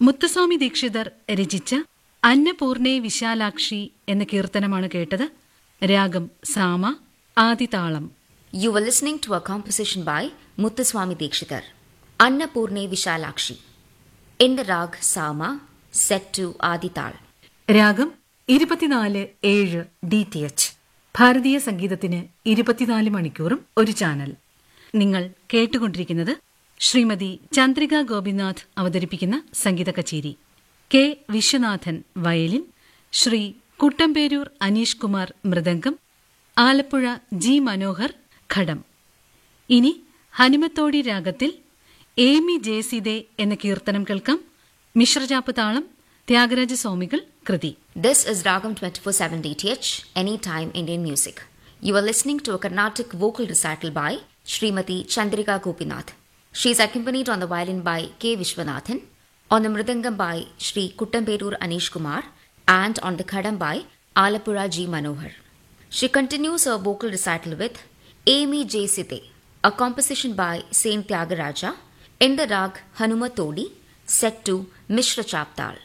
മുത്തുസ്വാമി ദീക്ഷിതർ രചിച്ച അന്നപൂർണേ വിശാലാക്ഷി എന്ന കീർത്തനമാണ് കേട്ടത്. രാഗം സാമ, ആദിതാളം. You were listening to a composition by Muthuswami Dikshitar, Annapurne Vishalakshi, in the rag Sama, set to Adital. രാഗം 24/7 DTH. ഭാരതീയ സംഗീതത്തിന് 24 മണിക്കൂറും ഒരു ചാനൽ. നിങ്ങൾ കേട്ടുകൊണ്ടിരിക്കുന്നത് ശ്രീമതി ചന്ദ്രിക ഗോപിനാഥ് അവതരിപ്പിക്കുന്ന സംഗീത കച്ചേരി. K Viswanathan violin, Shri Kuttamperoor Aneesh Kumar mridangam, Alappuzha G Manohar ഘടം. ഇനി ഹനുമത്തോടി രാഗത്തിൽ ഏമി ജയസീതേ എന്ന കീർത്തനം കേൾക്കാം. മിശ്രജാപ്പ് താളം, ത്യാഗരാജ സ്വാമികൾ കൃതി. This is Ragam 24/7 DTH, Anytime Indian Music. You are listening to a Carnatic vocal recital by Srimati Chandrika Gopinath. She is accompanied on the violin by K. Vishwanathan, on the mridangam by Sri Kuttamperur Anish Kumar, and on the khadam by Alapura G. Manohar. She continues her vocal recital with Amy J. Sithe, a composition by Saint Tyagaraja, in the rag Hanumatodi, set to Mishra Chaptal.